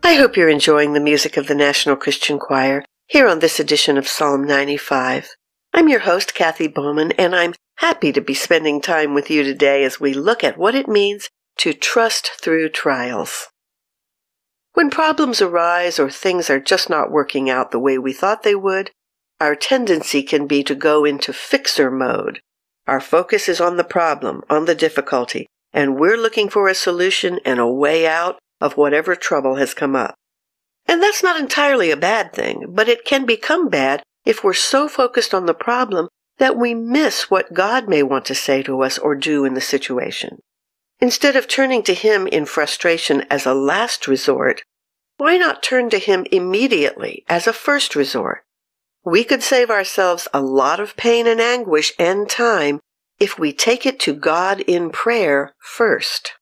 I hope you're enjoying the music of the National Christian Choir here on this edition of Psalm 95. I'm your host, Kathy Bowman, and I'm happy to be spending time with you today as we look at what it means to trust through trials. When problems arise or things are just not working out the way we thought they would, our tendency can be to go into fixer mode. Our focus is on the problem, on the difficulty, and we're looking for a solution and a way out of whatever trouble has come up. And that's not entirely a bad thing, but it can become bad if we're so focused on the problem that we miss what God may want to say to us or do in the situation. Instead of turning to Him in frustration as a last resort, why not turn to Him immediately as a first resort? We could save ourselves a lot of pain and anguish and time if we take it to God in prayer first.